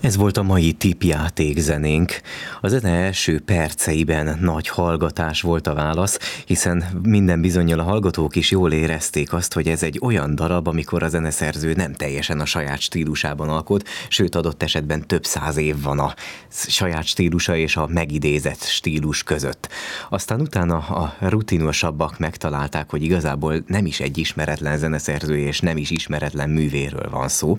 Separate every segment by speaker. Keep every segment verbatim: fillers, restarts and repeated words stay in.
Speaker 1: Ez volt a mai tippjátékzenénk. A zene első perceiben nagy hallgatás volt a válasz, hiszen minden bizonnyal a hallgatók is jól érezték azt, hogy ez egy olyan darab, amikor a zeneszerző nem teljesen a saját stílusában alkot, sőt adott esetben több száz év van a saját stílusa és a megidézett stílus között. Aztán utána a rutinosabbak megtalálták, hogy igazából nem is egy ismeretlen zeneszerző és nem is ismeretlen művéről van szó,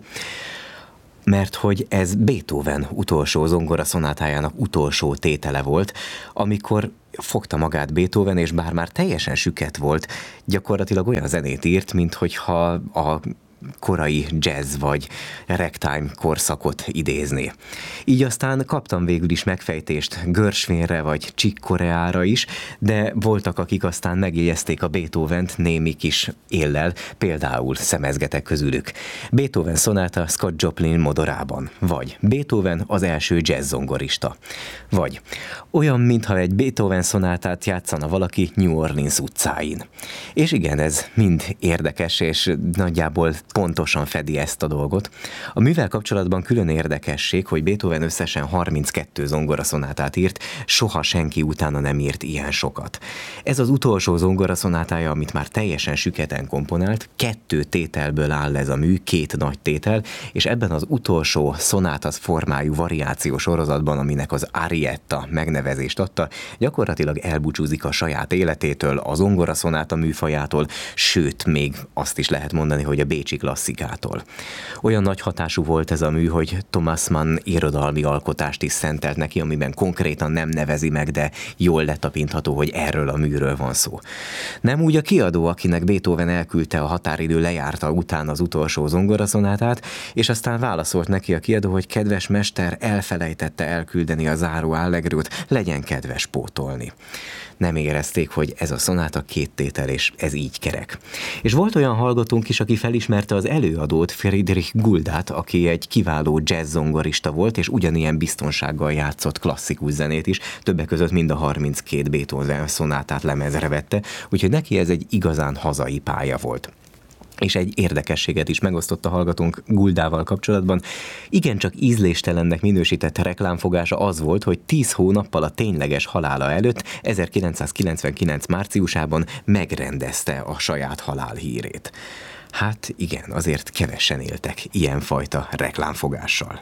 Speaker 1: mert hogy ez Beethoven utolsó zongoraszonátájának utolsó tétele volt, amikor fogta magát Beethoven, és bár már teljesen süket volt, gyakorlatilag olyan zenét írt, minthogyha a korai jazz vagy ragtime korszakot idézné. Így aztán kaptam végül is megfejtést Gershwinre vagy Chick Coreára is, de voltak, akik aztán megjegyezték a Beethovent némi kis éllel, például szemezgetek közülük. Beethoven szonáta Scott Joplin modorában, vagy Beethoven az első jazz zongorista, vagy olyan, mintha egy Beethoven szonátát játszana valaki New Orleans utcáin. És igen, ez mind érdekes, és nagyjából pontosan fedi ezt a dolgot. A művel kapcsolatban külön érdekesség, hogy Beethoven összesen harminckettő zongoraszonátát írt, soha senki utána nem írt ilyen sokat. Ez az utolsó zongoraszonátája, amit már teljesen süketen komponált, kettő tételből áll ez a mű, két nagy tétel, és ebben az utolsó szonátas formájú variáció sorozatban, aminek az Arietta megnevezést adta, gyakorlatilag elbúcsúzik a saját életétől, a zongoraszonáta műfajától, sőt, még azt is lehet mondani, hogy a bécsi klasszikától. Olyan nagy hatású volt ez a mű, hogy Thomas Mann irodalmi alkotást is szentelt neki, amiben konkrétan nem nevezi meg, de jól letapintható, hogy erről a műről van szó. Nem úgy a kiadó, akinek Beethoven elküldte a határidő lejárta után az utolsó zongoraszonátát, és aztán válaszolt neki a kiadó, hogy kedves mester, elfelejtette elküldeni a záró allegrót, legyen kedves pótolni. Nem érezték, hogy ez a szonáta két tétel, és ez így kerek. És volt olyan hallgatónk is, aki felismerte az előadót, Friedrich Guldát, aki egy kiváló jazz zongorista volt, és ugyanilyen biztonsággal játszott klasszikus zenét is, többek között mind a harminckét Beethoven szonátát lemezre vette, úgyhogy neki ez egy igazán hazai pálya volt. És egy érdekességet is megosztott a hallgatónk Guldával kapcsolatban. Igencsak ízléstelennek minősített reklámfogása az volt, hogy tíz hónappal a tényleges halála előtt, ezerkilencszázkilencvenkilenc márciusában megrendezte a saját halálhírét. Hát igen, azért kevesen éltek ilyenfajta reklámfogással.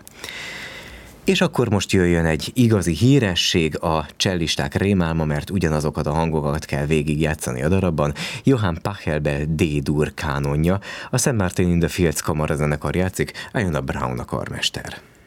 Speaker 1: És akkor most jöjjön egy igazi híresség, a cellisták rémálma, mert ugyanazokat a hangokat kell végigjátszani a darabban. Johann Pachelbel D-dur kánonja, a Saint Martin in the Fields kamarazenekar játszik, Iona Brown a karmester.